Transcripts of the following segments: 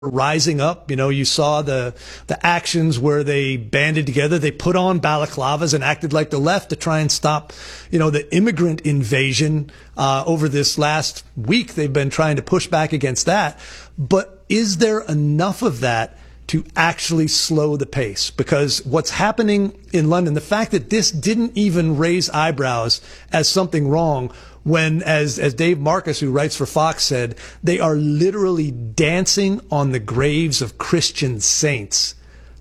rising up. You know, you saw the actions where they banded together. They put on balaclavas and acted like the left to try and stop, the immigrant invasion. Over this last week, they've been trying to push back against that. But is there enough of that to actually slow the pace? Because what's happening in London, the fact that this didn't even raise eyebrows as something wrong, when, as Dave Marcus, who writes for Fox, said, they are literally dancing on the graves of Christian saints.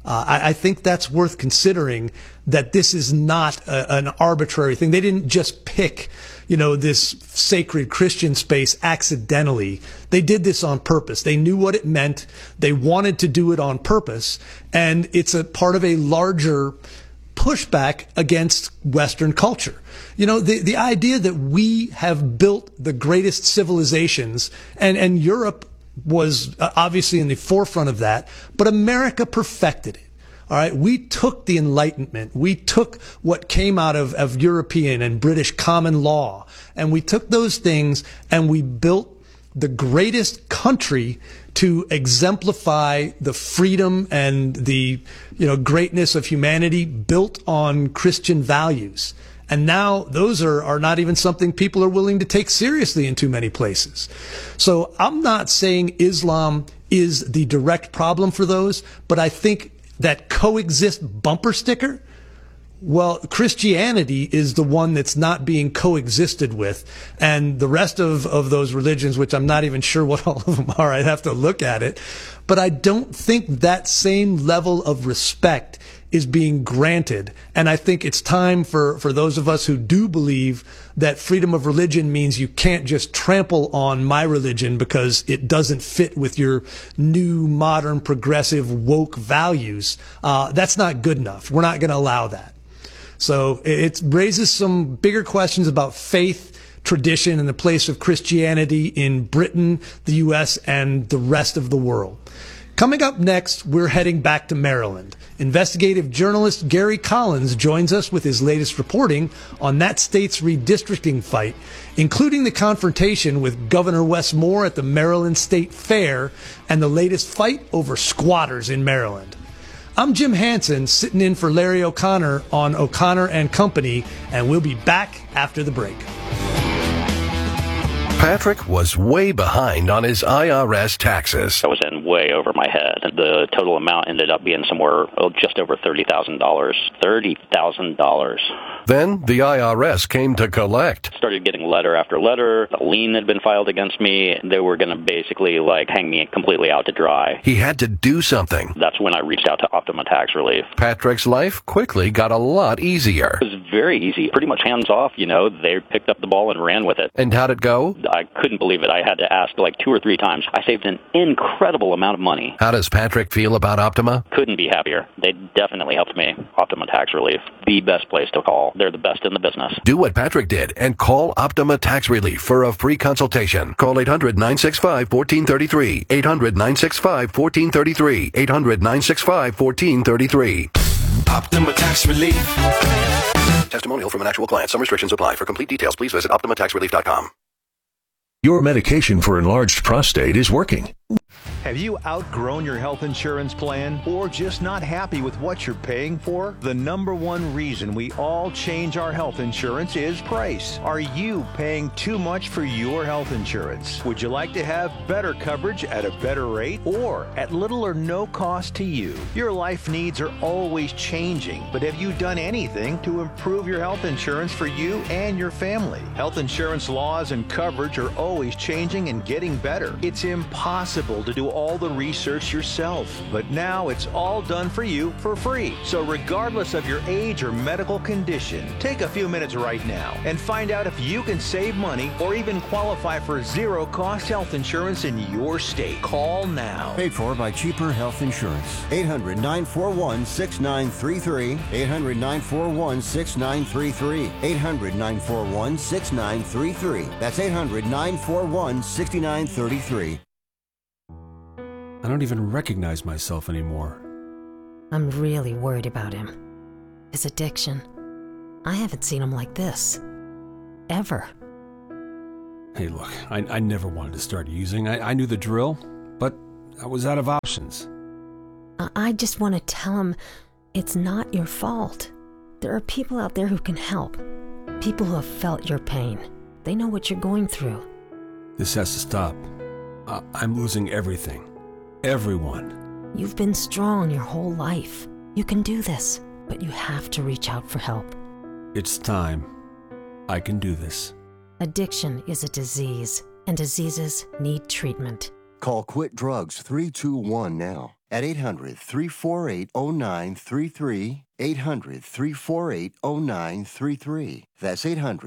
I think that's worth considering, that this is not an arbitrary thing. They didn't just pick, this sacred Christian space accidentally. They did this on purpose. They knew what it meant. They wanted to do it on purpose. And it's a part of a larger pushback against Western culture. The idea that we have built the greatest civilizations, and Europe was obviously in the forefront of that, but America perfected it. All right. We took the Enlightenment. We took what came out of European and British common law, and we took those things and we built the greatest country to exemplify the freedom and the, greatness of humanity built on Christian values. And now those are not even something people are willing to take seriously in too many places. So I'm not saying Islam is the direct problem for those, but I think that coexist bumper sticker, well, Christianity is the one that's not being coexisted with. And the rest of those religions, which I'm not even sure what all of them are, I'd have to look at it. But I don't think that same level of respect is being granted. And I think it's time for those of us who do believe that freedom of religion means you can't just trample on my religion because it doesn't fit with your new, modern, progressive, woke values. That's not good enough. We're not going to allow that. So it raises some bigger questions about faith, tradition, and the place of Christianity in Britain, the U.S., and the rest of the world. Coming up next, we're heading back to Maryland. Investigative journalist Gary Collins joins us with his latest reporting on that state's redistricting fight, including the confrontation with Governor Wes Moore at the Maryland State Fair and the latest fight over squatters in Maryland. I'm Jim Hansen, sitting in for Larry O'Connor on O'Connor and Company, and we'll be back after the break. Patrick was way behind on his IRS taxes. I was in way over my head. The total amount ended up being somewhere just over $30,000. $30,000. Then the IRS came to collect. Started getting letter after letter. A lien had been filed against me. They were going to basically hang me completely out to dry. He had to do something. That's when I reached out to Optima Tax Relief. Patrick's life quickly got a lot easier. It was very easy. Pretty much hands off, They picked up the ball and ran with it. And how'd it go? I couldn't believe it. I had to ask 2 or 3 times. I saved an incredible amount of money. How does Patrick feel about Optima? Couldn't be happier. They definitely helped me. Optima Tax Relief, the best place to call. They're the best in the business. Do what Patrick did and call Optima Tax Relief for a free consultation. Call 800-965-1433. 800-965-1433. 800-965-1433. Optima Tax Relief. Testimonial from an actual client. Some restrictions apply. For complete details, please visit OptimaTaxRelief.com. Your medication for enlarged prostate is working. Have you outgrown your health insurance plan or just not happy with what you're paying for? The number one reason we all change our health insurance is price. Are you paying too much for your health insurance? Would you like to have better coverage at a better rate or at little or no cost to you? Your life needs are always changing, but have you done anything to improve your health insurance for you and your family? Health insurance laws and coverage are always changing and getting better. It's impossible to do all the research yourself, but now it's all done for you for free. So regardless of your age or medical condition, take a few minutes right now and find out if you can save money or even qualify for zero-cost health insurance in your state. Call now. Paid for by Cheaper Health Insurance. 800-941-6933. 800-941-6933. 800-941-6933. That's 800-941-6933. I don't even recognize myself anymore. I'm really worried about him. His addiction. I haven't seen him like this. Ever. Hey, look, I never wanted to start using. I knew the drill, but I was out of options. I just want to tell him it's not your fault. There are people out there who can help. People who have felt your pain. They know what you're going through. This has to stop. I'm losing everything. Everyone. You've been strong your whole life. You can do this, but you have to reach out for help. It's time. I can do this. Addiction is a disease, and diseases need treatment. Call Quit Drugs 321 now at 800-348-0933, 800-348-0933. That's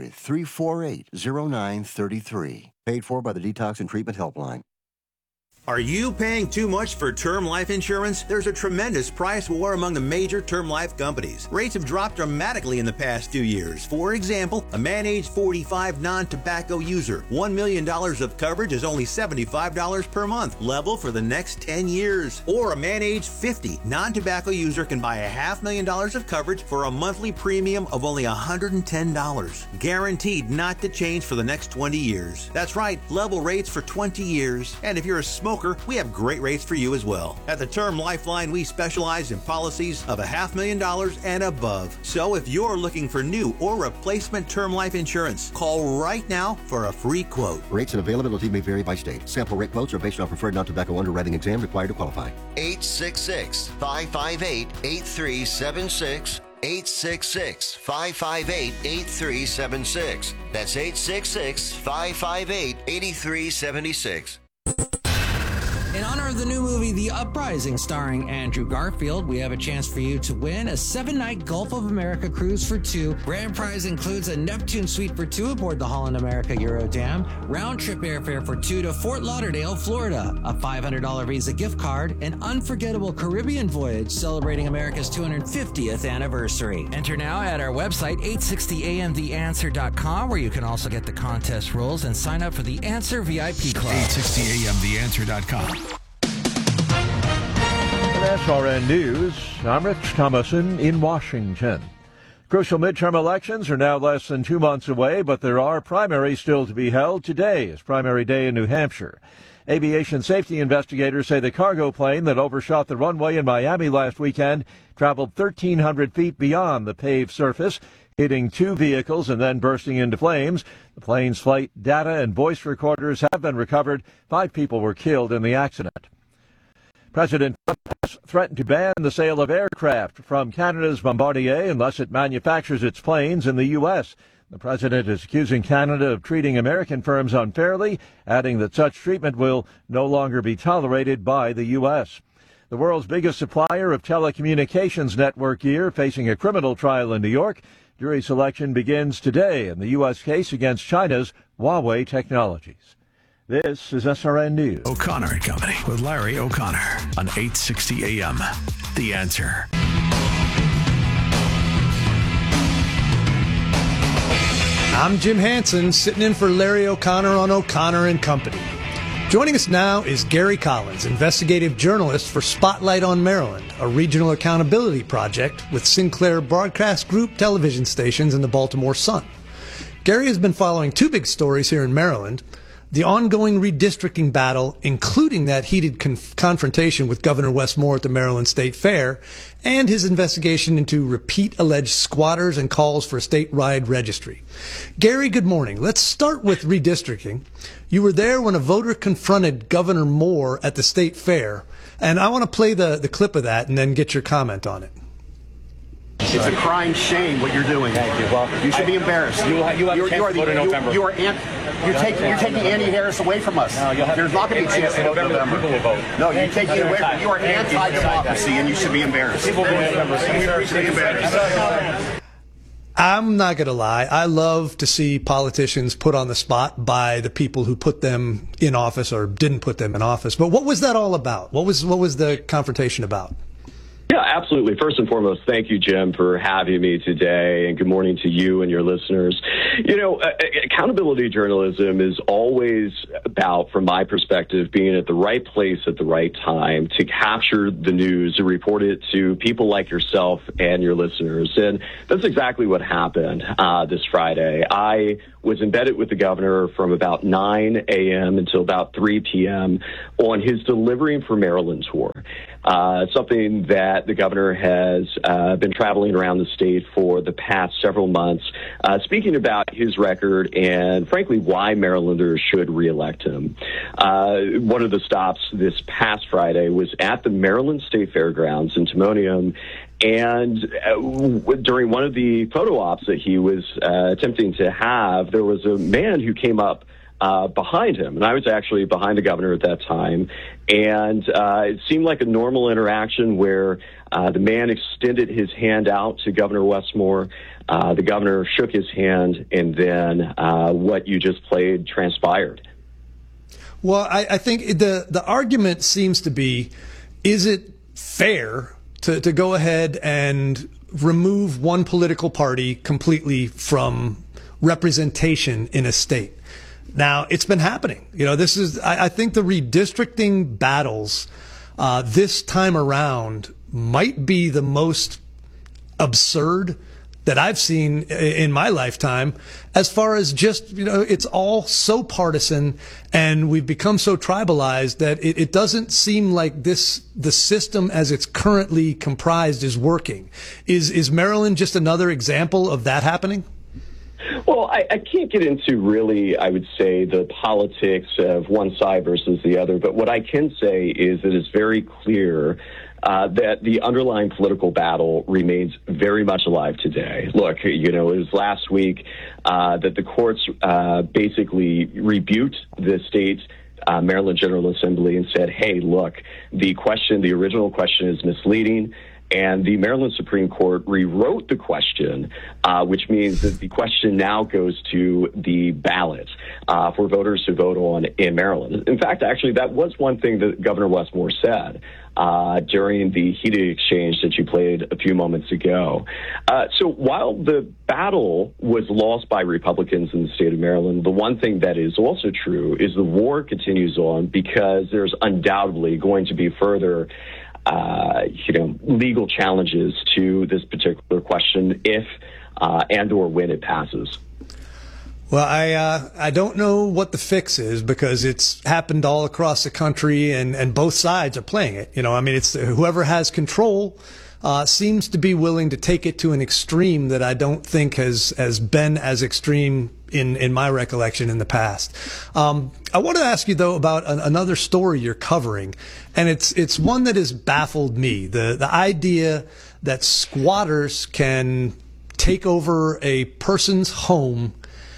800-348-0933. Paid for by the Detox and Treatment Helpline. Are you paying too much for term life insurance? There's a tremendous price war among the major term life companies. Rates have dropped dramatically in the past 2 years. For example, a man age 45 non-tobacco user, $1 million of coverage is only $75 per month, level for the next 10 years. Or a man age 50 non-tobacco user can buy $500,000 of coverage for a monthly premium of only $110, guaranteed not to change for the next 20 years. That's right, level rates for 20 years. And if you're a smoker, we have great rates for you as well. At the Term Lifeline, we specialize in policies of $500,000 and above. So if you're looking for new or replacement term life insurance, call right now for a free quote. Rates and availability may vary by state. Sample rate quotes are based on preferred non-tobacco underwriting exam required to qualify. 866-558-8376. 866-558-8376. That's 866-558-8376. In honor of the new movie, The Uprising, starring Andrew Garfield, we have a chance for you to win a 7-night Gulf of America cruise for two. Grand prize includes a Neptune suite for two aboard the Holland America Eurodam, round-trip airfare for two to Fort Lauderdale, Florida, a $500 Visa gift card, an unforgettable Caribbean voyage celebrating America's 250th anniversary. Enter now at our website, 860amtheanswer.com, where you can also get the contest rules and sign up for the Answer VIP Club. 860amtheanswer.com. SRN News, I'm Rich Thomason in Washington. Crucial midterm elections are now less than 2 months away, but there are primaries still to be held. Today is primary day in New Hampshire. Aviation safety investigators say the cargo plane that overshot the runway in Miami last weekend traveled 1,300 feet beyond the paved surface, hitting two vehicles and then bursting into flames. The plane's flight data and voice recorders have been recovered. 5 people were killed in the accident. President Trump has threatened to ban the sale of aircraft from Canada's Bombardier unless it manufactures its planes in the U.S. The president is accusing Canada of treating American firms unfairly, adding that such treatment will no longer be tolerated by the U.S. The world's biggest supplier of telecommunications network gear facing a criminal trial in New York. Jury selection begins today in the U.S. case against China's Huawei Technologies. This is SRN News. O'Connor and Company with Larry O'Connor on 860 AM. The Answer. I'm Jim Hansen, sitting in for Larry O'Connor on O'Connor and Company. Joining us now is Gary Collins, investigative journalist for Spotlight on Maryland, a regional accountability project with Sinclair Broadcast Group television stations and the Baltimore Sun. Gary has been following two big stories here in Maryland: the ongoing redistricting battle, including that heated confrontation with Governor Wes Moore at the Maryland State Fair, and his investigation into repeat alleged squatters and calls for a statewide registry. Gary, good morning. Let's start with redistricting. You were there when a voter confronted Governor Moore at the State Fair, and I want to play the clip of that and then get your comment on it. It's a crying shame what you're doing. Thank you. Well, you should be embarrassed. You have a chance to vote in November. You're taking Andy Harris away from us. No, there's not going to be a chance to vote in November. People will vote. No, you're taking it away from. You are anti-democracy, and you should be embarrassed. People will vote in November. You should be embarrassed. I'm not going to lie. I love to see politicians put on the spot by the people who put them in office or didn't put them in office. But what was that all about? What was the confrontation about? Yeah, absolutely. First and foremost, thank you, Jim, for having me today, and good morning to you and your listeners. You know, accountability journalism is always about, from my perspective, being at the right place at the right time to capture the news and report it to people like yourself and your listeners. And that's exactly what happened this Friday. I was embedded with the governor from about 9 a.m. until about 3 p.m. on his Delivering for Maryland tour. Something that the governor has been traveling around the state for the past several months, speaking about his record and, frankly, why Marylanders should reelect him. One of the stops this past Friday was at the Maryland State Fairgrounds in Timonium, and during one of the photo ops that he was attempting to have, there was a man who came up behind him, and I was actually behind the governor at that time, and it seemed like a normal interaction where the man extended his hand out to Governor Westmore. The governor shook his hand, and then what you just played transpired. Well, I think the argument seems to be, is it fair to go ahead and remove one political party completely from representation in a state? Now, it's been happening. You know, this is, I think the redistricting battles this time around might be the most absurd that I've seen in my lifetime, as far as just, you know, it's all so partisan and we've become so tribalized that it doesn't seem like the system as it's currently comprised is working. Is Maryland just another example of that happening? Well, I can't get into really, I would say, the politics of one side versus the other, but what I can say is that it's very clear that the underlying political battle remains very much alive today. Look, you know, it was last week that the courts basically rebuked the state's Maryland General Assembly and said, hey, look, the original question is misleading. And the Maryland Supreme Court rewrote the question, which means that the question now goes to the ballot for voters to vote on in Maryland. In fact, actually, that was one thing that Governor Westmore said during the heated exchange that you played a few moments ago. So while the battle was lost by Republicans in the state of Maryland, the one thing that is also true is the war continues on, because there's undoubtedly going to be further legal challenges to this particular question if and or when it passes. Well, I don't know what the fix is, because it's happened all across the country and both sides are playing it. You know, I mean, it's whoever has control seems to be willing to take it to an extreme that I don't think has been as extreme in my recollection in the past. I want to ask you, though, about another story you're covering, and it's one that has baffled me. The idea that squatters can take over a person's home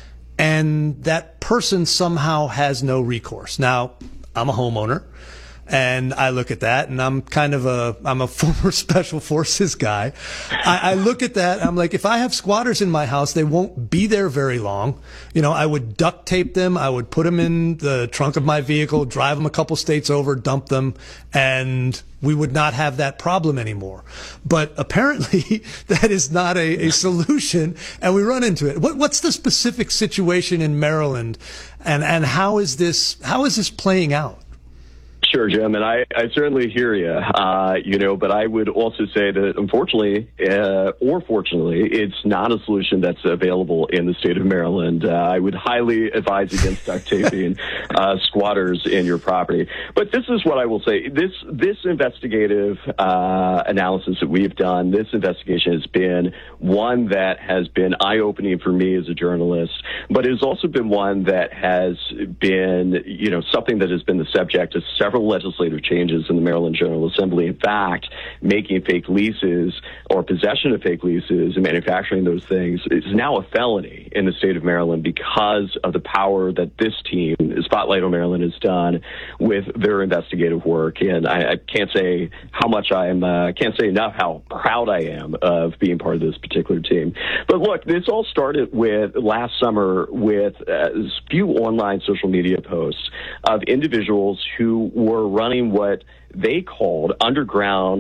and that person somehow has no recourse. Now, I'm a homeowner, and I look at that, and I'm a former special forces guy. I look at that, and I'm like, if I have squatters in my house, they won't be there very long. You know, I would duct tape them. I would put them in the trunk of my vehicle, drive them a couple states over, dump them, and we would not have that problem anymore. But apparently that is not a solution, and we run into it. What's the specific situation in Maryland, and how is this playing out? Sure, Jim, and I certainly hear you, but I would also say that, unfortunately, or fortunately, it's not a solution that's available in the state of Maryland. I would highly advise against duct taping squatters in your property. But this is what I will say. This investigative analysis that we've done, this investigation has been one that has been eye-opening for me as a journalist, but it has also been one that has been, something that has been the subject of several legislative changes in the Maryland General Assembly. In fact, making fake leases or possession of fake leases and manufacturing those things is now a felony in the state of Maryland because of the power that this team, Spotlight on Maryland, has done with their investigative work. And I can't say how much can't say enough how proud I am of being part of this particular team. But look, this all started with last summer with a few online social media posts of individuals who were running what they called underground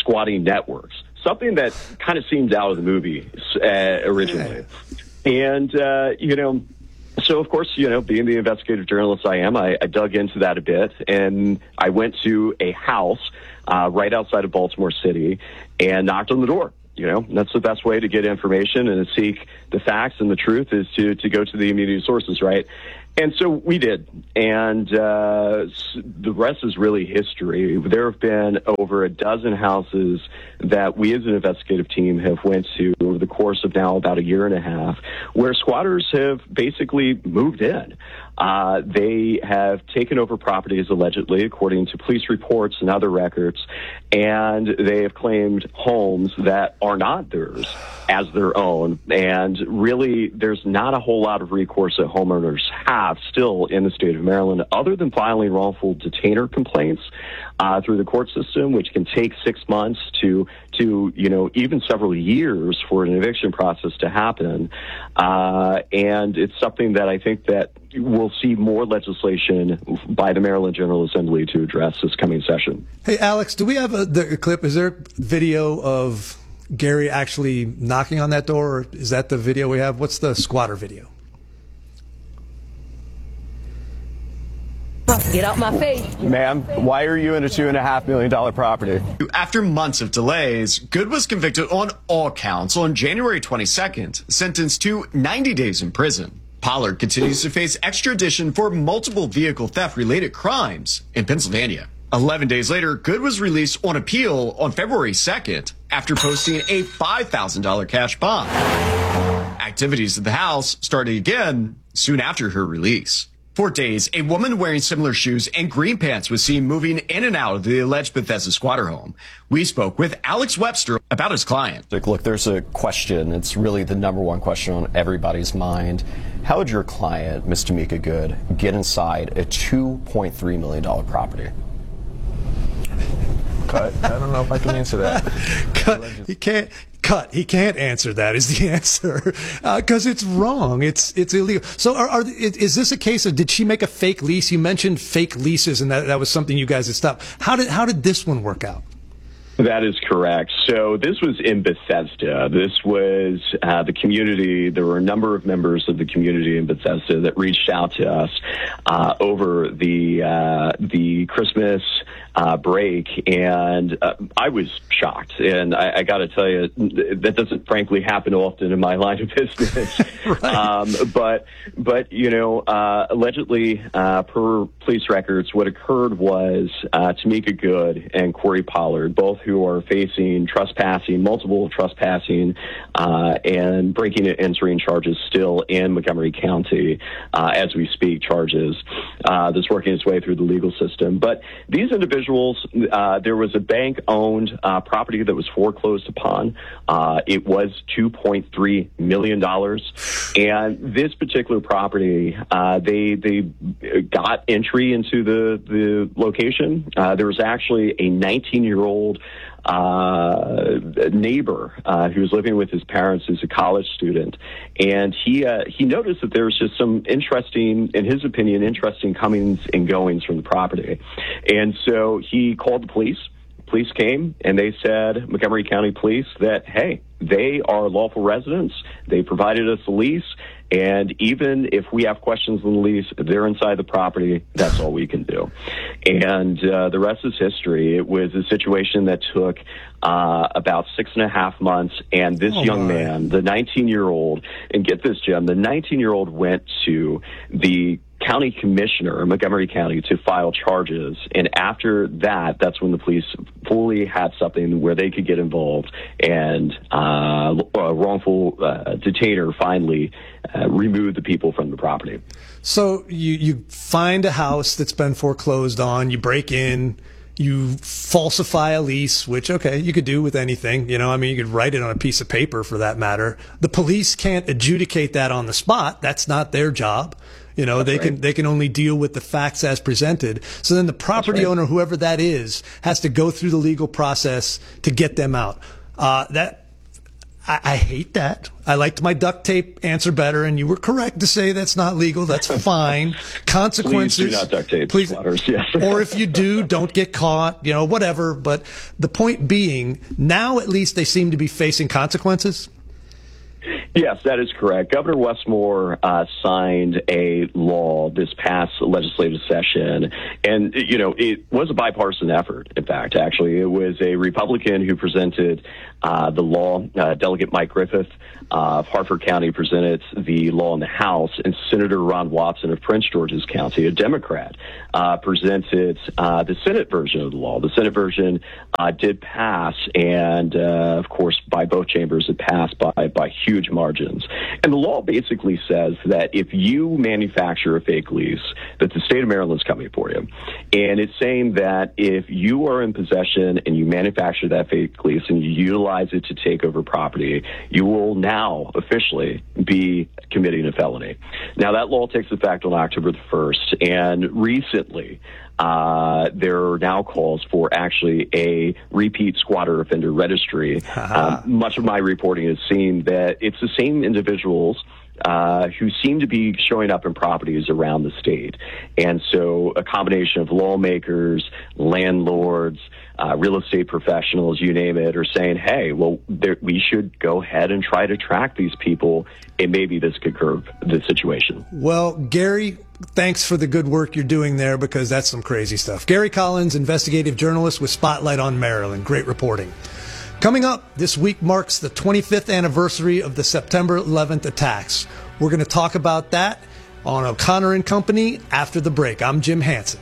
squatting networks, something that kind of seems out of the movie originally. And, so, of course, being the investigative journalist I am, I dug into that a bit, and I went to a house right outside of Baltimore City and knocked on the door. That's the best way to get information and to seek the facts and the truth is to go to the immediate sources, right? And so we did, and the rest is really history. There have been over a dozen houses that we as an investigative team have went to over the course of now about a year and a half, where squatters have basically moved in. They have taken over properties, allegedly, according to police reports and other records, and they have claimed homes that are not theirs as their own. And really, there's not a whole lot of recourse that homeowners have still in the state of Maryland, other than filing wrongful detainer complaints through the court system, which can take 6 months to even several years for an eviction process to happen. And it's something that I think that we'll see more legislation by the Maryland General Assembly to address this coming session. Hey, Alex, do we have the clip? Is there video of Gary actually knocking on that door, or is that the video we have? What's the squatter video? Get out my face. Ma'am, why are you in a $2.5 million property? After months of delays, Good was convicted on all counts on January 22nd, sentenced to 90 days in prison. Pollard continues to face extradition for multiple vehicle theft-related crimes in Pennsylvania. 11 days later, Good was released on appeal on February 2nd after posting a $5,000 cash bond. Activities at the house started again soon after her release. For days, a woman wearing similar shoes and green pants was seen moving in and out of the alleged Bethesda squatter home. We spoke with Alex Webster about his client. Look, there's a question. It's really the number one question on everybody's mind. How did your client, Ms. Tamika Good, get inside a $2.3 million property? Cut. I don't know if I can answer that. Cut. He can't answer that is the answer because it's wrong. It's illegal. So is this a case of, did she make a fake lease? You mentioned fake leases, and that was something you guys had stopped. How did this one work out? That is correct. So this was in Bethesda. This was the community. There were a number of members of the community in Bethesda that reached out to us over the Christmas break, and I was shocked. And I got to tell you, that doesn't frankly happen often in my line of business. Right. But allegedly, per police records, what occurred was Tamika Good and Corey Pollard, both who are facing multiple trespassing and breaking and entering charges still in Montgomery County as we speak, charges that's working its way through the legal system. But these individuals, there was a bank-owned property that was foreclosed upon. It was $2.3 million. And this particular property, they got entry into the location. There was actually a 19-year-old neighbor who was living with his parents, who's a college student, and he noticed that there was just some interesting comings and goings from the property, and so he called the police. Police came and they said, Montgomery County Police, that, hey, they are lawful residents. They provided us a lease. And even if we have questions on the lease, they're inside the property. That's all we can do. And the rest is history. It was a situation that took about 6.5 months. And this young man, the 19-year-old, and get this, Jim, the 19-year-old went to the county commissioner in Montgomery County to file charges. And after that, that's when the police fully had something where they could get involved, and a wrongful detainer finally removed the people from the property. So you find a house that's been foreclosed on, you break in, you falsify a lease, which, okay, you could do with anything. You could write it on a piece of paper for that matter. The police can't adjudicate that on the spot. That's not their job. They can only deal with the facts as presented. So then the property owner, whoever that is, has to go through the legal process to get them out. I hate that. I liked my duct tape answer better, and you were correct to say that's not legal. That's fine. Consequences. Please do not duct tape squatters, yes. Or if you do, don't get caught, whatever. But the point being, now at least they seem to be facing consequences. Yes, that is correct. Governor Westmore signed a law this past legislative session, and, it was a bipartisan effort, in fact, actually. It was a Republican who presented the law. Delegate Mike Griffith of Harford County presented the law in the House, and Senator Ron Watson of Prince George's County, a Democrat, presented the Senate version of the law. The Senate version did pass, and, of course, by both chambers, it passed by huge margins. And the law basically says that if you manufacture a fake lease, that the state of Maryland is coming for you. And it's saying that if you are in possession and you manufacture that fake lease and you utilize it to take over property, you will now officially be committing a felony. Now, that law takes effect on October the 1st, and recently, there are now calls for actually a repeat squatter offender registry. Much of my reporting has seen that it's the same individuals who seem to be showing up in properties around the state. And so a combination of lawmakers, landlords, real estate professionals, you name it, are saying, hey, well, we should go ahead and try to track these people, and maybe this could curb the situation. Well, Gary, thanks for the good work you're doing there, because that's some crazy stuff. Gary Collins, investigative journalist with Spotlight on Maryland. Great reporting. Coming up, this week marks the 25th anniversary of the September 11th attacks. We're going to talk about that on O'Connor and Company after the break. I'm Jim Hansen.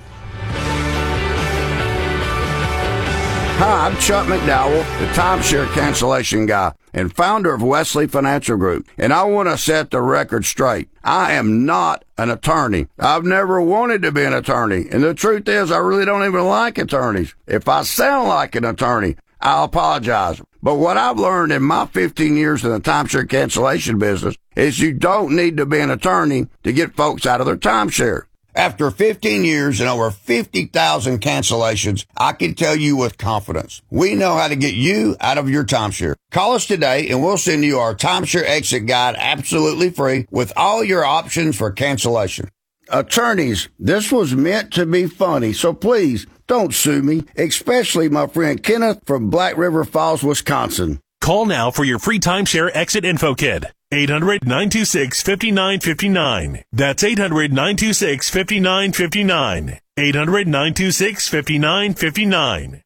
Hi, I'm Chuck McDowell, the timeshare cancellation guy and founder of Wesley Financial Group. And I want to set the record straight. I am not an attorney. I've never wanted to be an attorney. And the truth is, I really don't even like attorneys. If I sound like an attorney, I apologize. But what I've learned in my 15 years in the timeshare cancellation business is you don't need to be an attorney to get folks out of their timeshare. After 15 years and over 50,000 cancellations, I can tell you with confidence, we know how to get you out of your timeshare. Call us today and we'll send you our timeshare exit guide absolutely free with all your options for cancellation. Attorneys, this was meant to be funny, so please don't sue me, especially my friend Kenneth from Black River Falls, Wisconsin. Call now for your free timeshare exit info kit. 800-926-5959. That's 800-926-5959. 800-926-5959.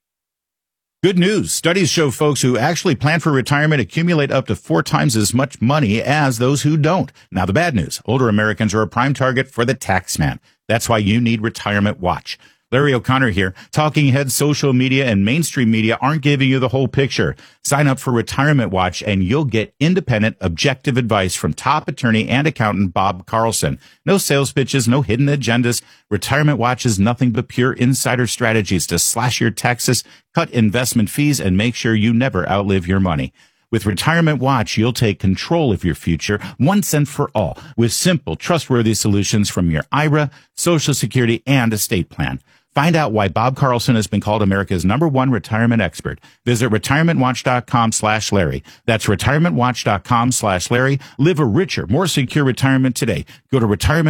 Good news. Studies show folks who actually plan for retirement accumulate up to 4 times as much money as those who don't. Now, the bad news. Older Americans are a prime target for the tax man. That's why you need Retirement Watch. Larry O'Connor here. Talking heads, social media, and mainstream media aren't giving you the whole picture. Sign up for Retirement Watch, and you'll get independent, objective advice from top attorney and accountant Bob Carlson. No sales pitches, no hidden agendas. Retirement Watch is nothing but pure insider strategies to slash your taxes, cut investment fees, and make sure you never outlive your money. With Retirement Watch, you'll take control of your future once and for all with simple, trustworthy solutions from your IRA, Social Security, and estate plan. Find out why Bob Carlson has been called America's #1 retirement expert. Visit retirementwatch.com/Larry. That's retirementwatch.com/Larry. Live a richer, more secure retirement today. Go to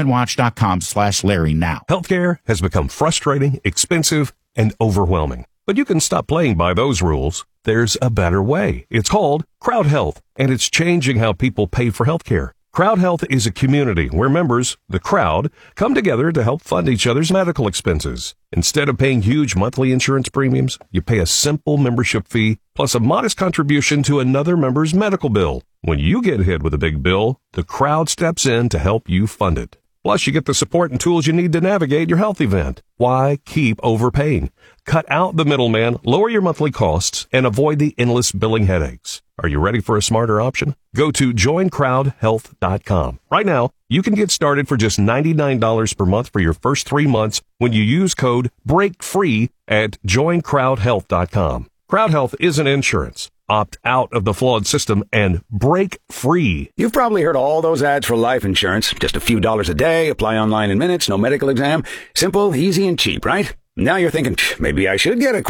retirementwatch.com/Larry now. Healthcare has become frustrating, expensive, and overwhelming. But you can stop playing by those rules. There's a better way. It's called Crowd Health, and it's changing how people pay for healthcare. Crowd Health is a community where members, the crowd, come together to help fund each other's medical expenses. Instead of paying huge monthly insurance premiums, you pay a simple membership fee plus a modest contribution to another member's medical bill. When you get hit with a big bill, the crowd steps in to help you fund it. Plus, you get the support and tools you need to navigate your health event. Why keep overpaying? Cut out the middleman, lower your monthly costs, and avoid the endless billing headaches. Are you ready for a smarter option? Go to joincrowdhealth.com. Right now, you can get started for just $99 per month for your first 3 months when you use code BREAKFREE at joincrowdhealth.com. Crowd Health isn't insurance. Opt out of the flawed system and break free. You've probably heard all those ads for life insurance. Just a few dollars a day, apply online in minutes, no medical exam. Simple, easy, and cheap, right? Now you're thinking, maybe I should get a quote.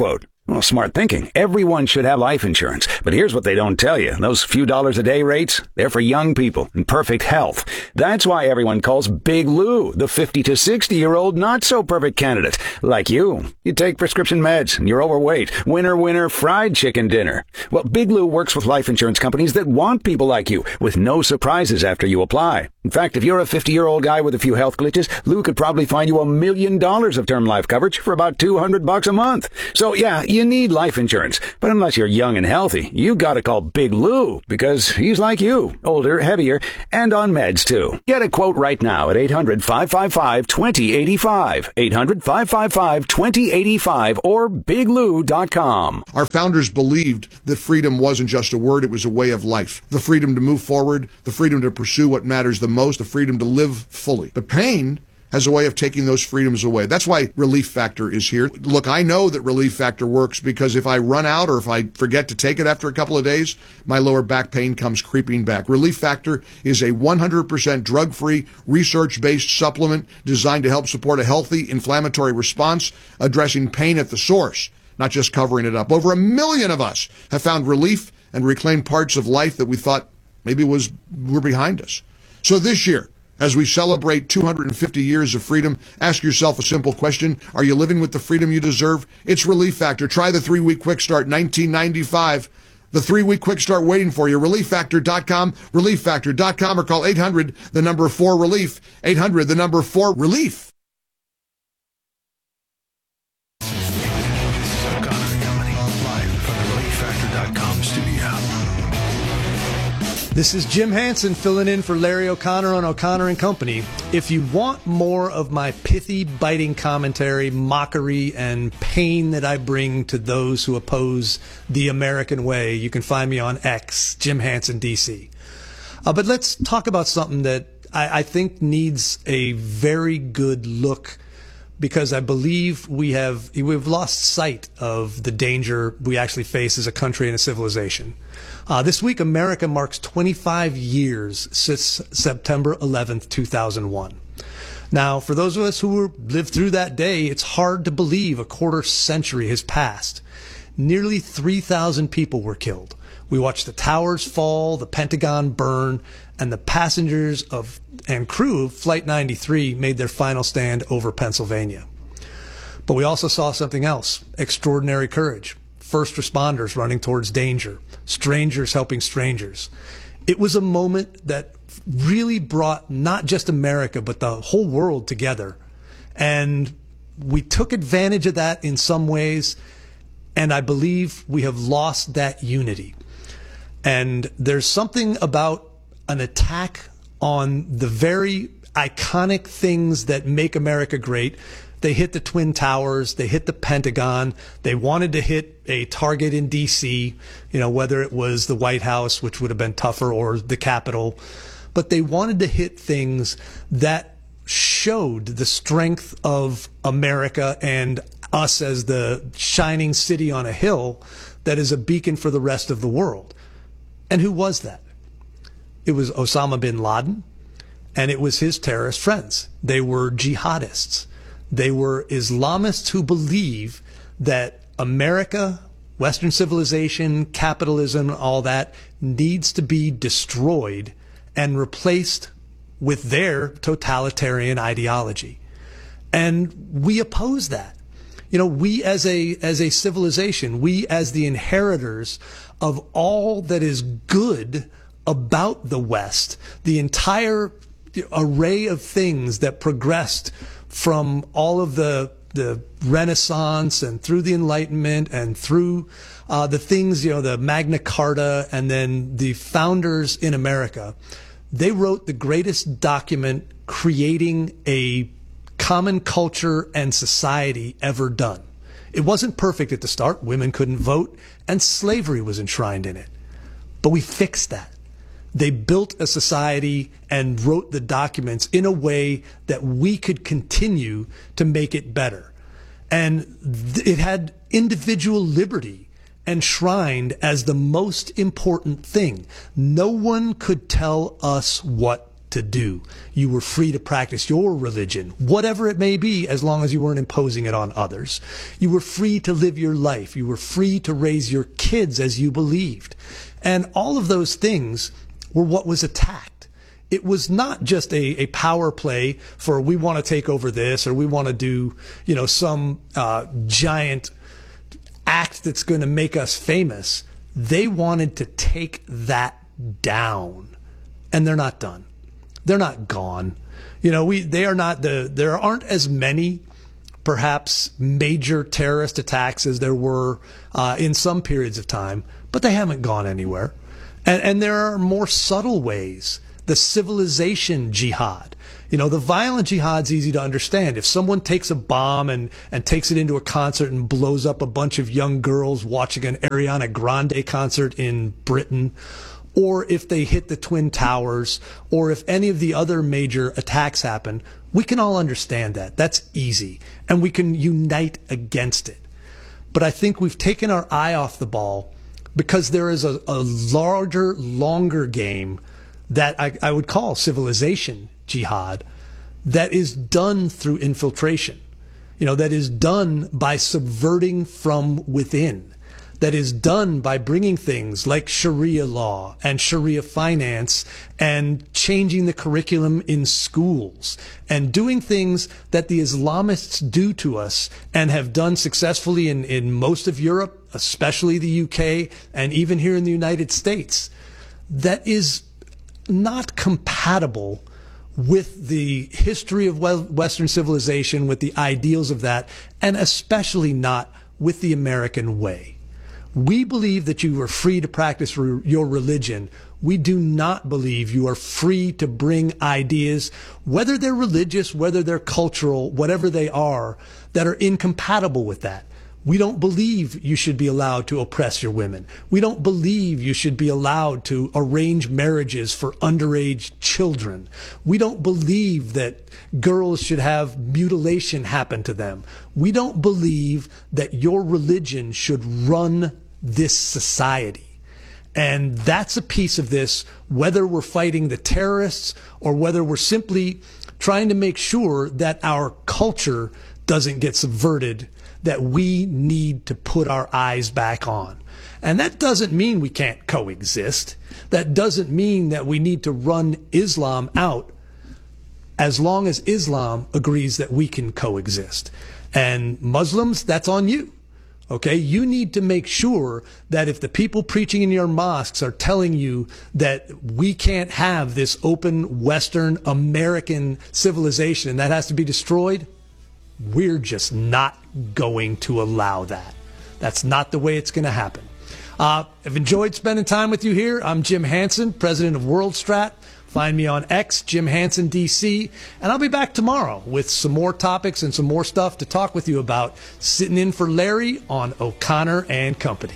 Well, smart thinking. Everyone should have life insurance. But here's what they don't tell you. Those few dollars a day rates, they're for young people in perfect health. That's why everyone calls Big Lou the 50 to 60-year-old not-so-perfect candidate. Like you. You take prescription meds and you're overweight. Winner, fried chicken dinner. Well, Big Lou works with life insurance companies that want people like you, with no surprises after you apply. In fact, if you're a 50-year-old guy with a few health glitches, Lou could probably find you $1 million of term life coverage for about $200 a month. So, yeah, you need life insurance. But unless you're young and healthy, you gotta call Big Lou, because he's like you, older, heavier, and on meds, too. Get a quote right now at 800-555-2085, 800-555-2085, or biglou.com. Our founders believed that freedom wasn't just a word, it was a way of life. The freedom to move forward, the freedom to pursue what matters the most, the freedom to live fully. But pain has a way of taking those freedoms away. That's why Relief Factor is here. Look, I know that Relief Factor works because if I run out or if I forget to take it after a couple of days, my lower back pain comes creeping back. Relief Factor is a 100% drug-free, research-based supplement designed to help support a healthy inflammatory response, addressing pain at the source, not just covering it up. Over 1 million of us have found relief and reclaimed parts of life that we thought maybe were behind us. So this year, as we celebrate 250 years of freedom, ask yourself a simple question. Are you living with the freedom you deserve? It's Relief Factor. Try the 3-week quick start, $19.95. The 3-week quick start waiting for you. ReliefFactor.com, ReliefFactor.com, or call 800-4-RELIEF, 800-4-RELIEF. This is Jim Hansen filling in for Larry O'Connor on O'Connor & Company. If you want more of my pithy, biting commentary, mockery, and pain that I bring to those who oppose the American way, you can find me on X, Jim Hansen DC. But let's talk about something that I think needs a very good look, because I believe we've lost sight of the danger we actually face as a country and a civilization. This week, America marks 25 years since September 11th, 2001. Now, for those of us who lived through that day, it's hard to believe a quarter century has passed. Nearly 3,000 people were killed. We watched the towers fall, the Pentagon burn, and the passengers and crew of Flight 93 made their final stand over Pennsylvania. But we also saw something else: extraordinary courage. First responders running towards danger, strangers helping strangers. It was a moment that really brought not just America, but the whole world together. And we took advantage of that in some ways, and I believe we have lost that unity. And there's something about an attack on the very iconic things that make America great. They hit the Twin Towers, they hit the Pentagon, they wanted to hit a target in D.C., whether it was the White House, which would have been tougher, or the Capitol. But they wanted to hit things that showed the strength of America and us as the shining city on a hill that is a beacon for the rest of the world. And who was that? It was Osama bin Laden, and it was his terrorist friends. They were jihadists. They were Islamists who believe that America, Western civilization, capitalism, all that needs to be destroyed and replaced with their totalitarian ideology. And we oppose that. We as a civilization, we as the inheritors of all that is good about the West, the entire array of things that progressed from all of the Renaissance and through the Enlightenment and through the things, the Magna Carta, and then the founders in America. They wrote the greatest document creating a common culture and society ever done. It wasn't perfect at the start. Women couldn't vote, and slavery was enshrined in it. But we fixed that. They built a society and wrote the documents in a way that we could continue to make it better. And it had individual liberty enshrined as the most important thing. No one could tell us what to do. You were free to practice your religion, whatever it may be, as long as you weren't imposing it on others. You were free to live your life. You were free to raise your kids as you believed. And all of those things were what was attacked. It was not just a power play for we want to take over this or we want to do, some giant act that's going to make us famous. They wanted to take that down, and they're not done. They're not gone. There aren't as many, perhaps, major terrorist attacks as there were in some periods of time, but they haven't gone anywhere. And there are more subtle ways. The civilization jihad. The violent jihad's easy to understand. If someone takes a bomb and takes it into a concert and blows up a bunch of young girls watching an Ariana Grande concert in Britain, or if they hit the Twin Towers, or if any of the other major attacks happen, we can all understand that. That's easy. And we can unite against it. But I think we've taken our eye off the ball because there is a larger, longer game that I would call civilization jihad that is done through infiltration, that is done by subverting from within, that is done by bringing things like Sharia law and Sharia finance and changing the curriculum in schools and doing things that the Islamists do to us and have done successfully in most of Europe, especially the UK, and even here in the United States. That is not compatible with the history of Western civilization, with the ideals of that, and especially not with the American way. We believe that you are free to practice your religion. We do not believe you are free to bring ideas, whether they're religious, whether they're cultural, whatever they are, that are incompatible with that. We don't believe you should be allowed to oppress your women. We don't believe you should be allowed to arrange marriages for underage children. We don't believe that girls should have mutilation happen to them. We don't believe that your religion should run this society. And that's a piece of this, whether we're fighting the terrorists or whether we're simply trying to make sure that our culture doesn't get subverted, that we need to put our eyes back on. And that doesn't mean we can't coexist. That doesn't mean that we need to run Islam out, as long as Islam agrees that we can coexist. And Muslims, that's on you. Okay, you need to make sure that if the people preaching in your mosques are telling you that we can't have this open Western American civilization and that has to be destroyed, we're just not going to allow that. That's not the way it's going to happen. I've enjoyed spending time with you here. I'm Jim Hansen, president of WorldStrat. Find me on X, Jim Hansen DC, and I'll be back tomorrow with some more topics and some more stuff to talk with you about, sitting in for Larry on O'Connor and Company.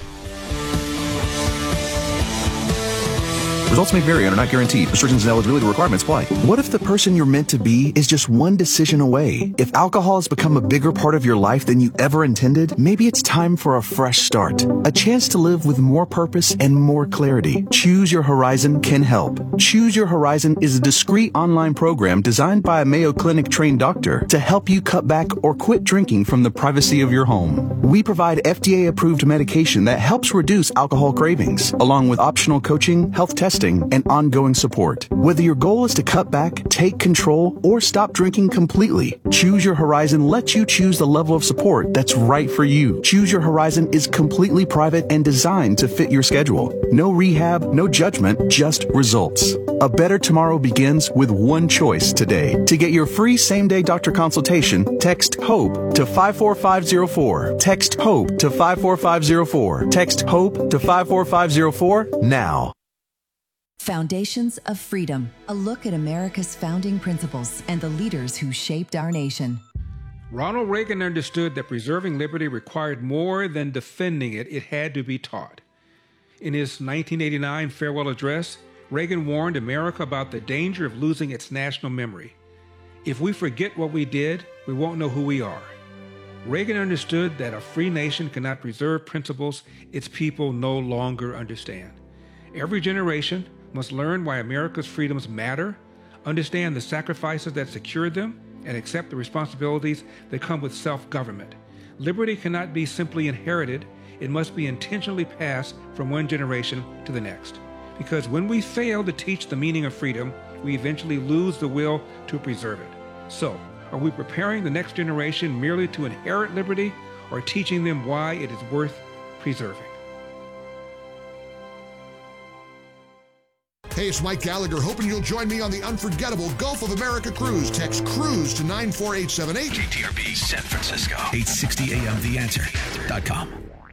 Results may vary and are not guaranteed. Restrictions and eligibility requirements apply. What if the person you're meant to be is just one decision away? If alcohol has become a bigger part of your life than you ever intended, maybe it's time for a fresh start. A chance to live with more purpose and more clarity. Choose Your Horizon can help. Choose Your Horizon is a discreet online program designed by a Mayo Clinic trained doctor to help you cut back or quit drinking from the privacy of your home. We provide FDA approved medication that helps reduce alcohol cravings, along with optional coaching, health testing, and ongoing support. Whether your goal is to cut back, take control, or stop drinking completely, Choose Your Horizon lets you choose the level of support that's right for you. Choose Your Horizon is completely private and designed to fit your schedule. No rehab, no judgment, just results. A better tomorrow begins with one choice today. To get your free same-day doctor consultation, text HOPE to 54504. Text HOPE to 54504. Text HOPE to 54504 now. Foundations of Freedom, a look at America's founding principles and the leaders who shaped our nation. Ronald Reagan understood that preserving liberty required more than defending it, it had to be taught. In his 1989 farewell address, Reagan warned America about the danger of losing its national memory. If we forget what we did, we won't know who we are. Reagan understood that a free nation cannot preserve principles its people no longer understand. Every generation, must learn why America's freedoms matter, understand the sacrifices that secured them, and accept the responsibilities that come with self-government. Liberty cannot be simply inherited. It must be intentionally passed from one generation to the next. Because when we fail to teach the meaning of freedom, we eventually lose the will to preserve it. So, are we preparing the next generation merely to inherit liberty, or teaching them why it is worth preserving? Hey, it's Mike Gallagher, hoping you'll join me on the unforgettable Gulf of America cruise. Text CRUISE to 94878. KTRB San Francisco, 860 AM TheAnswer.com.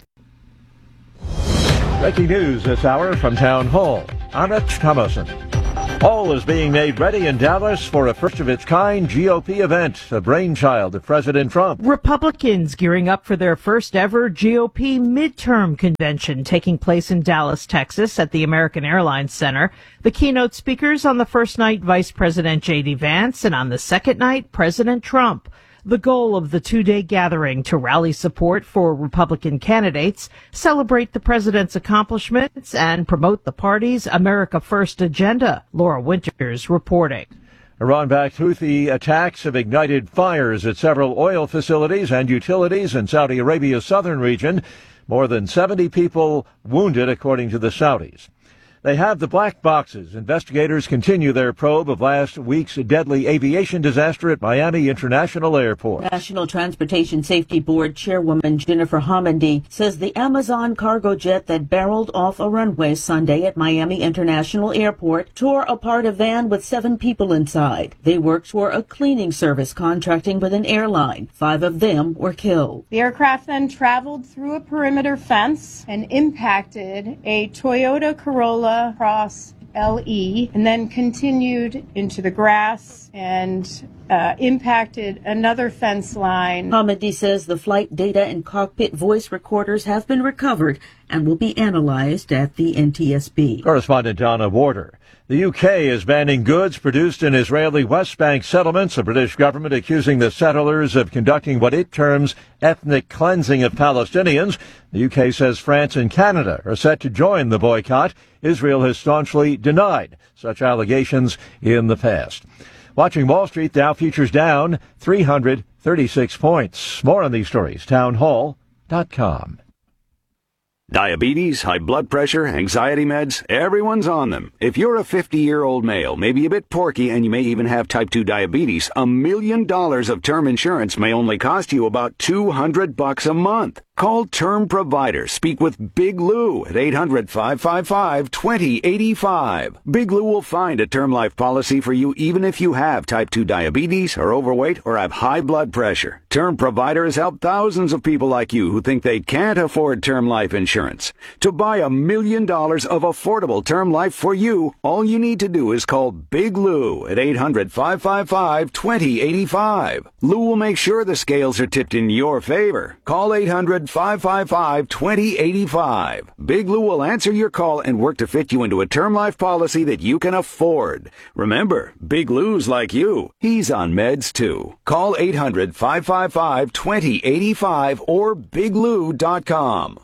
Breaking news this hour from Town Hall. I'm Rich Thomason. Hall is being made ready in Dallas for a first-of-its-kind GOP event, a brainchild of President Trump. Republicans gearing up for their first-ever GOP midterm convention taking place in Dallas, Texas at the American Airlines Center. The keynote speakers on the first night, Vice President J.D. Vance, and on the second night, President Trump. The goal of the two-day gathering to rally support for Republican candidates, celebrate the president's accomplishments, and promote the party's America First agenda. Laura Winters reporting. Iran-backed Houthi attacks have ignited fires at several oil facilities and utilities in Saudi Arabia's southern region. More than 70 people wounded, according to the Saudis. They have the black boxes. Investigators continue their probe of last week's deadly aviation disaster at Miami International Airport. National Transportation Safety Board Chairwoman Jennifer Homendy says the Amazon cargo jet that barreled off a runway Sunday at Miami International Airport tore apart a van with 7 people inside. They worked for a cleaning service contracting with an airline. 5 of them were killed. The aircraft then traveled through a perimeter fence and impacted a Toyota Corolla Cross LE and then continued into the grass and impacted another fence line. Homendy says the flight data and cockpit voice recorders have been recovered and will be analyzed at the NTSB. Correspondent Donna Warder. The UK is banning goods produced in Israeli West Bank settlements, the British government accusing the settlers of conducting what it terms ethnic cleansing of Palestinians. The UK says France and Canada are set to join the boycott. Israel has staunchly denied such allegations in the past. Watching Wall Street, Dow futures down 336 points. More on these stories, townhall.com. Diabetes, high blood pressure, anxiety meds, everyone's on them. If you're a 50-year-old male, maybe a bit porky, and you may even have type 2 diabetes, $1 million of term insurance may only cost you about $200 a month. Call Term Provider. Speak with Big Lou at 800-555-2085. Big Lou will find a term life policy for you even if you have type 2 diabetes, are overweight, or have high blood pressure. Term Provider has helped thousands of people like you who think they can't afford term life insurance. To buy $1 million of affordable term life for you, all you need to do is call Big Lou at 800-555-2085. Lou will make sure the scales are tipped in your favor. Call 800-555-2085. Big Lou will answer your call and work to fit you into a term life policy that you can afford. Remember, Big Lou's like you. He's on meds too. Call 800-555-2085 or biglou.com.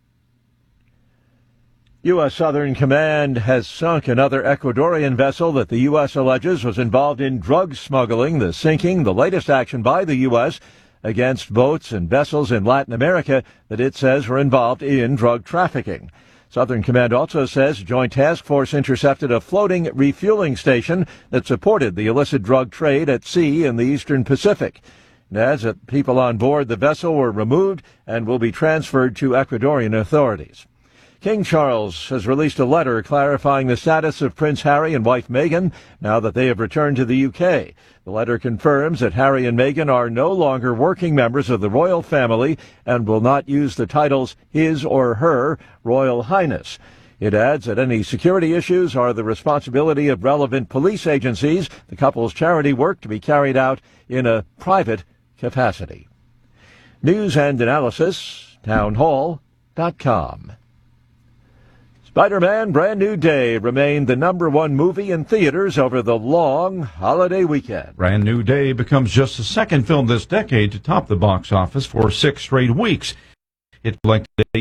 U.S. Southern Command has sunk another Ecuadorian vessel that the U.S. alleges was involved in drug smuggling. The sinking, the latest action by the U.S. against boats and vessels in Latin America that it says were involved in drug trafficking. Southern Command also says Joint Task Force intercepted a floating refueling station that supported the illicit drug trade at sea in the eastern Pacific. It adds that people on board the vessel were removed and will be transferred to Ecuadorian authorities. King Charles has released a letter clarifying the status of Prince Harry and wife Meghan now that they have returned to the UK. The letter confirms that Harry and Meghan are no longer working members of the royal family and will not use the titles His or Her Royal Highness. It adds that any security issues are the responsibility of relevant police agencies. The couple's charity work to be carried out in a private capacity. News and analysis, townhall.com. Spider-Man Brand New Day remained the #1 movie in theaters over the long holiday weekend. Brand New Day becomes just the second film this decade to top the box office for 6 straight weeks. It collected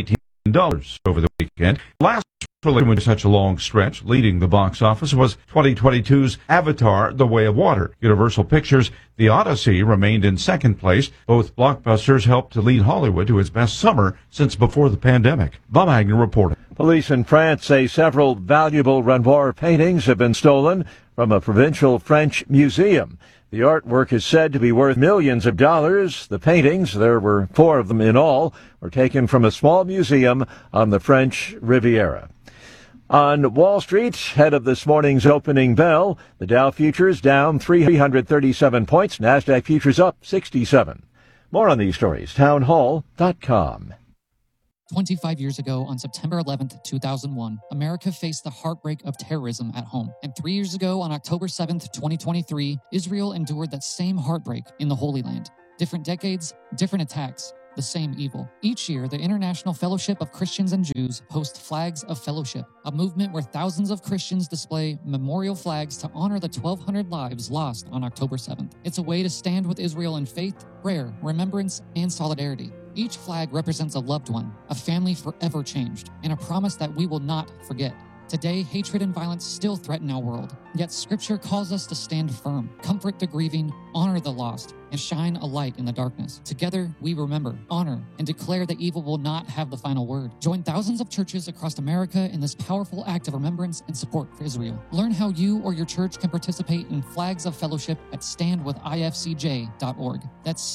over the weekend. Last film with such a long stretch leading the box office was 2022's Avatar: The Way of Water. Universal Pictures' The Odyssey remained in second place. Both blockbusters helped to lead Hollywood to its best summer since before the pandemic. Bob Agnew reporting. Police in France say several valuable Renoir paintings have been stolen from a provincial French museum. The artwork is said to be worth millions of dollars. The paintings, there were 4 of them in all, were taken from a small museum on the French Riviera. On Wall Street, ahead of this morning's opening bell, the Dow futures down 337 points, NASDAQ futures up 67. More on these stories, townhall.com. 25 years ago, on September 11th, 2001, America faced the heartbreak of terrorism at home. And 3 years ago, on October 7th, 2023, Israel endured that same heartbreak in the Holy Land. Different decades, different attacks, the same evil. Each year, the International Fellowship of Christians and Jews hosts Flags of Fellowship, a movement where thousands of Christians display memorial flags to honor the 1,200 lives lost on October 7th. It's a way to stand with Israel in faith, prayer, remembrance, and solidarity. Each flag represents a loved one, a family forever changed, and a promise that we will not forget. Today, hatred and violence still threaten our world, yet Scripture calls us to stand firm, comfort the grieving, honor the lost, and shine a light in the darkness. Together, we remember, honor, and declare that evil will not have the final word. Join thousands of churches across America in this powerful act of remembrance and support for Israel. Learn how you or your church can participate in Flags of Fellowship at standwithifcj.org. That's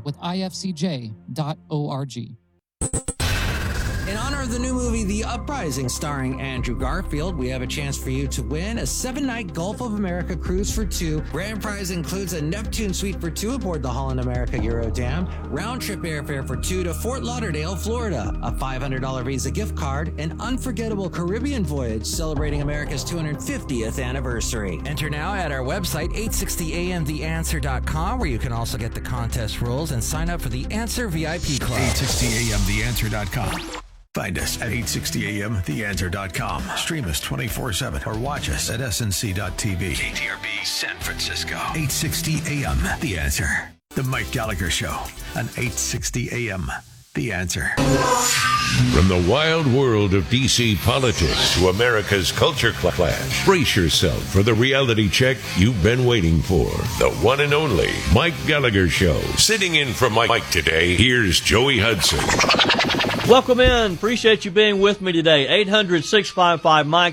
standwithifcj.org. In honor of the new movie, The Uprising, starring Andrew Garfield, we have a chance for you to win a 7-night Gulf of America cruise for 2. Grand prize includes a Neptune suite for 2 aboard the Holland America Eurodam, round-trip airfare for 2 to Fort Lauderdale, Florida, a $500 Visa gift card, an unforgettable Caribbean voyage celebrating America's 250th anniversary. Enter now at our website, 860amtheanswer.com, where you can also get the contest rules and sign up for the Answer VIP Club. 860amtheanswer.com. Find us at 860amtheanswer.com. Stream us 24/7 or watch us at snc.tv. KTRB San Francisco. 860 AM The Answer. The Mike Gallagher Show on 860 AM The Answer. From the wild world of D.C. politics to America's culture clash, brace yourself for the reality check you've been waiting for. The one and only Mike Gallagher Show. Sitting in for Mike today, here's Joey Hudson. Welcome in. Appreciate you being with me today. 800-655-Mike,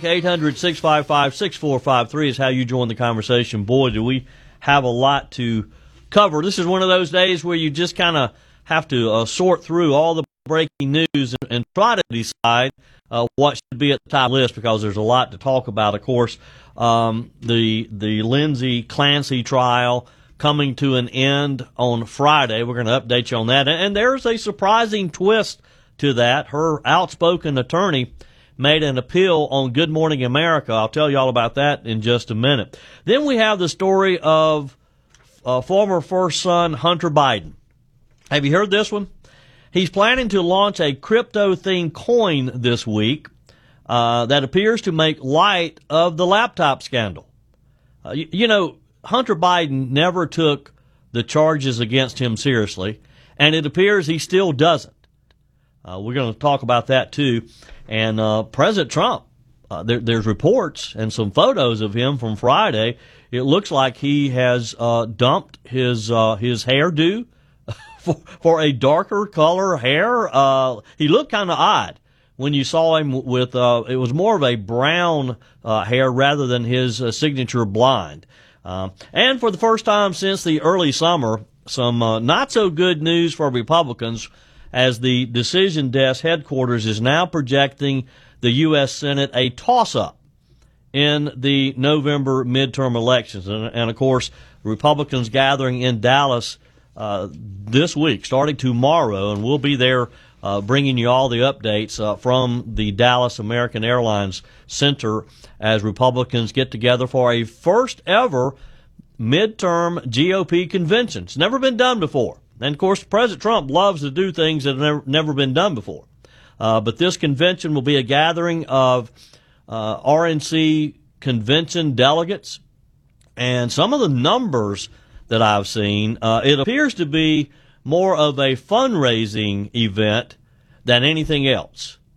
800-655-6453 is how you join the conversation. Boy, do we have a lot to cover. This is one of those days where you just kind of have to sort through all the breaking news and try to decide what should be at the top of the list, because there's a lot to talk about. Of course, the Lindsay Clancy trial coming to an end on Friday. We're going to update you on that. And there's a surprising twist to that. Her outspoken attorney made an appeal on Good Morning America. I'll tell you all about that in just a minute. Then we have the story of former first son Hunter Biden. Have you heard this one? He's planning to launch a crypto-themed coin this week that appears to make light of the laptop scandal. You know, Hunter Biden never took the charges against him seriously, and it appears he still doesn't. We're going to talk about that, too. And President Trump, there's reports and some photos of him from Friday. It looks like he has dumped his hairdo for a darker color hair. He looked kind of odd when you saw him with it was more of a brown hair rather than his signature blonde. And for the first time since the early summer, some not so good news for Republicans, as the Decision Desk headquarters is now projecting the U.S. Senate a toss-up in the November midterm elections. And of course, Republicans gathering in Dallas this week, starting tomorrow, and we'll be there bringing you all the updates from the Dallas American Airlines Center as Republicans get together for a first-ever midterm GOP convention. It's never been done before. And, of course, President Trump loves to do things that have never been done before. But this convention will be a gathering of RNC convention delegates. And some of the numbers that I've seen, it appears to be more of a fundraising event than anything else.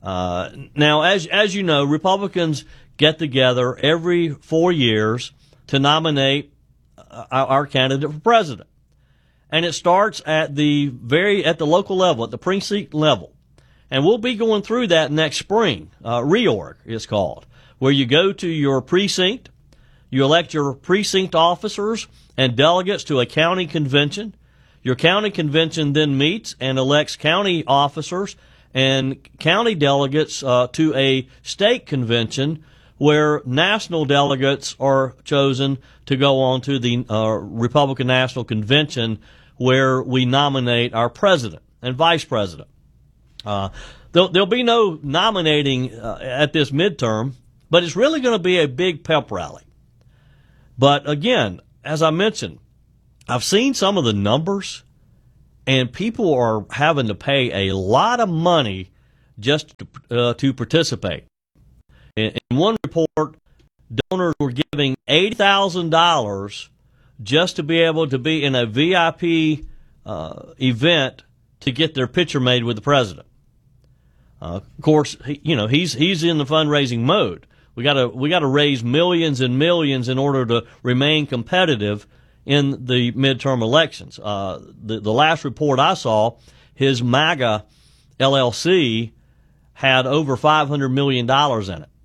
Now, as you know, Republicans get together every 4 years to nominate our candidate for president. And it starts at the local level, at the precinct level. And we'll be going through that next spring. Reorg is called, where you go to your precinct, you elect your precinct officers and delegates to a county convention. Your county convention then meets and elects county officers and county delegates to a state convention where national delegates are chosen to go on to the Republican National Convention, where we nominate our president and vice president. There'll be no nominating at this midterm, but it's really going to be a big pep rally. But again, as I mentioned, I've seen some of the numbers, and people are having to pay a lot of money just to participate. In one report, donors were giving $80,000 just to be able to be in a VIP event to get their picture made with the president. Of course, he's in the fundraising mode. We got to raise millions and millions in order to remain competitive in the midterm elections. The last report I saw, his MAGA LLC had over $500 million in it.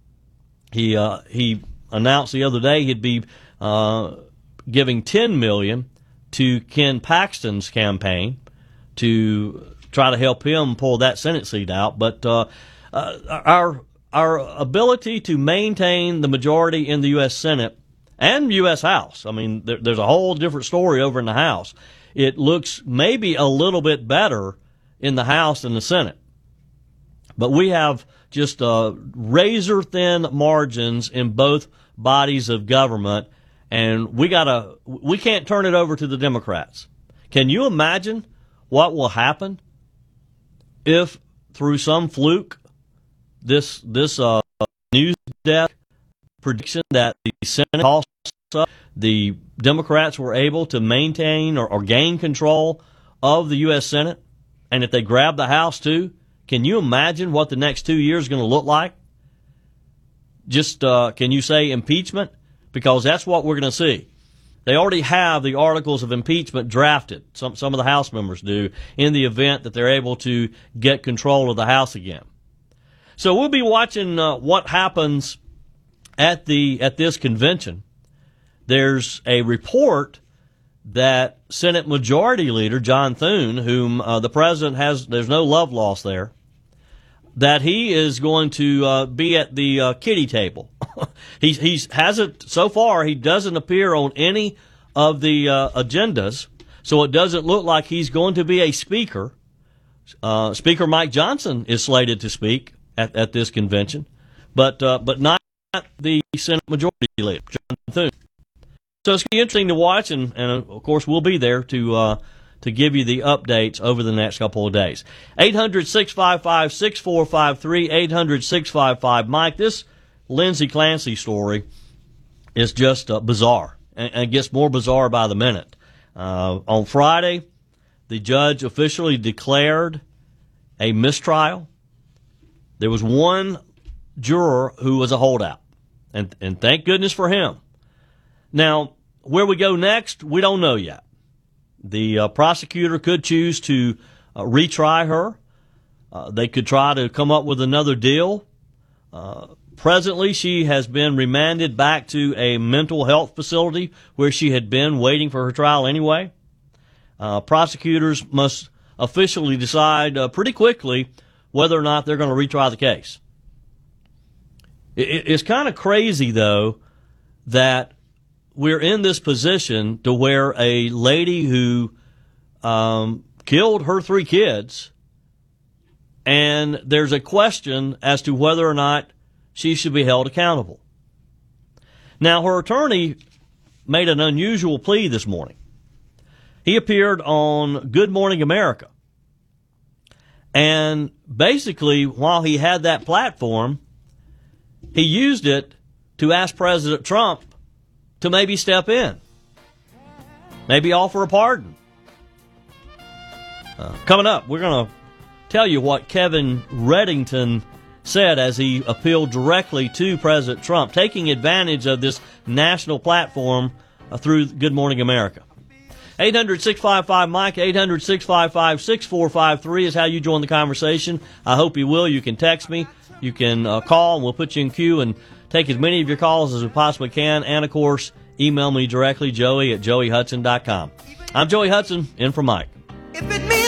He announced the other day he'd be giving $10 million to Ken Paxton's campaign to try to help him pull that Senate seat out. But our ability to maintain the majority in the U.S. Senate and U.S. House, I mean, there's a whole different story over in the House. It looks maybe a little bit better in the House than the Senate. But we have just razor-thin margins in both bodies of government, and we can't turn it over to the Democrats. Can you imagine what will happen if, through some fluke, this news desk prediction that the Senate costs up, the Democrats were able to maintain or gain control of the U.S. Senate, and if they grab the House too? Can you imagine what the next 2 years is going to look like? Just, can you say impeachment? Because that's what we're going to see. They already have the articles of impeachment drafted. Some of the House members do, in the event that they're able to get control of the House again. So we'll be watching what happens at this convention. There's a report that Senate Majority Leader John Thune, whom the president there's no love lost there, that he is going to be at the kiddie table. He hasn't so far. He doesn't appear on any of the agendas, so it doesn't look like he's going to be a speaker. Speaker Mike Johnson is slated to speak at this convention, but not the Senate Majority Leader John Thune. So it's going to be interesting to watch, and of course we'll be there to give you the updates over the next couple of days. 800-655-6453, 800-655-Mike. This Lindsey Clancy story is just bizarre, and gets more bizarre by the minute. On Friday, the judge officially declared a mistrial. There was one juror who was a holdout, and thank goodness for him. Now, where we go next, we don't know yet. The prosecutor could choose to retry her. They could try to come up with another deal. Presently, she has been remanded back to a mental health facility where she had been waiting for her trial anyway. Prosecutors must officially decide pretty quickly whether or not they're going to retry the case. It's kind of crazy, though, that we're in this position to where a lady who killed her 3 kids, and there's a question as to whether or not she should be held accountable. Now, her attorney made an unusual plea this morning. He appeared on Good Morning America, and basically, while he had that platform, he used it to ask President Trump to maybe step in, maybe offer a pardon. Coming up, we're going to tell you what Kevin Reddington said as he appealed directly to President Trump, taking advantage of this national platform through Good Morning America. 800-655-MIKE, 800-655-6453 is how you join the conversation. I hope you will. You can text me. You can call, and we'll put you in queue and take as many of your calls as we possibly can. And, of course, email me directly, Joey at joeyhudson.com. I'm Joey Hudson, in for Mike. If it